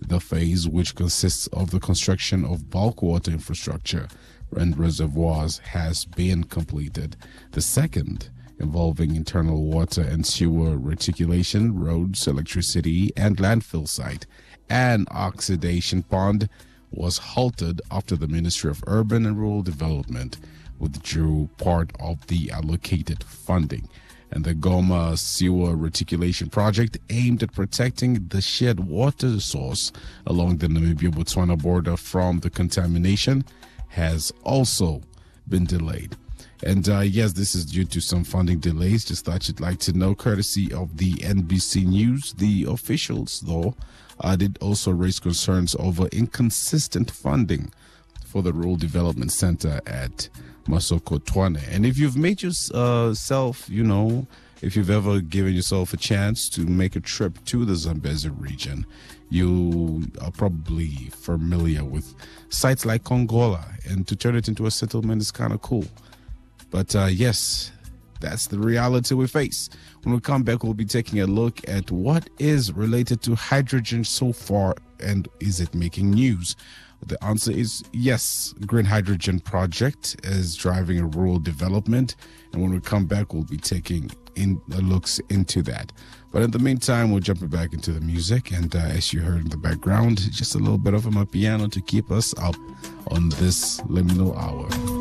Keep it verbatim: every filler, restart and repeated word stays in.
The phase, which consists of the construction of bulk water infrastructure and reservoirs, has been completed. The second, involving internal water and sewer reticulation, roads, electricity, and landfill site, and oxidation pond, was halted after the Ministry of Urban and Rural Development withdrew part of the allocated funding. And the Goma Sewer Reticulation Project, aimed at protecting the shared water source along the Namibia-Botswana border from the contamination, has also been delayed. And uh, yes, this is due to some funding delays. Just thought you'd like to know, courtesy of the N B C News. The officials, though, uh, did also raise concerns over inconsistent funding for the Rural Development Center at Masokotwane. And if you've made yourself, you know, if you've ever given yourself a chance to make a trip to the Zambezi region, you are probably familiar with sites like Kongola, and to turn it into a settlement is kind of cool. But uh, yes, that's the reality we face. When we come back, we'll be taking a look at what is related to hydrogen so far, and is it making news? The answer is yes. Green Hydrogen Project is driving a rural development, and when we come back, we'll be taking in uh, looks into that. But in the meantime, we're jumping back into the music, and uh, as you heard in the background, just a little bit of my piano to keep us up on this liminal hour.